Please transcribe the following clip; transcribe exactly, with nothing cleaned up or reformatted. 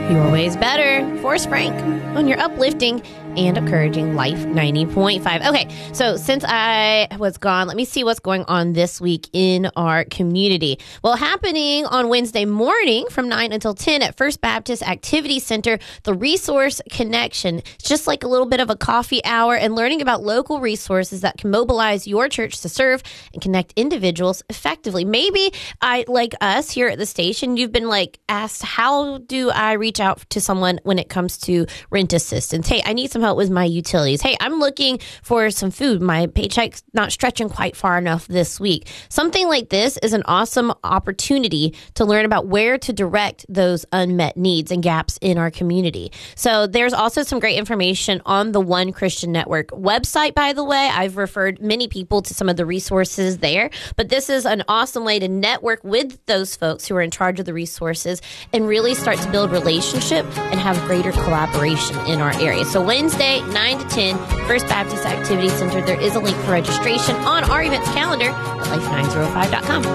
Your way's better. Forrest Frank on your uplifting and encouraging Life ninety point five. Okay, so since I was gone, let me see what's going on this week in our community. Well, happening on Wednesday morning from nine until ten at First Baptist Activity Center, the Resource Connection. It's just like a little bit of a coffee hour and learning about local resources that can mobilize your church to serve and connect individuals effectively. Maybe I, like us here at the station, you've been like asked, how do I reach out to someone when it comes to rent assistance? Hey, I need some help with my utilities. Hey, I'm looking for some food. My paycheck's not stretching quite far enough this week. Something like this is an awesome opportunity to learn about where to direct those unmet needs and gaps in our community. So there's also some great information on the One Christian Network website, by the way. I've referred many people to some of the resources there, but this is an awesome way to network with those folks who are in charge of the resources and really start to build relationship and have greater collaboration in our area. So Wednesday, nine to ten, First Baptist Activity Center. There is a link for registration on our events calendar at life nine oh five dot com.